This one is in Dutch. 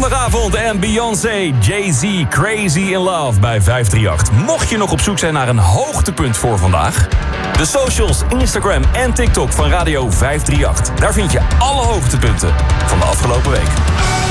Zondagavond en Beyoncé, Jay-Z, Crazy in Love bij 538. Mocht je nog op zoek zijn naar een hoogtepunt voor vandaag, de socials, Instagram en TikTok van Radio 538. Daar vind je alle hoogtepunten van de afgelopen week.